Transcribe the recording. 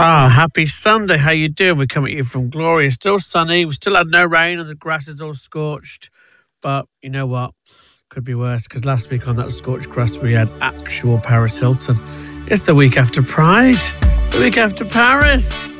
Happy Sunday. How you doing? We come at you from Gloria. Still sunny. We still had no rain and the grass is all scorched. But you know what? Could be worse, because last week on that scorched grass we had actual Paris Hilton. It's the week after Pride. The week after Paris.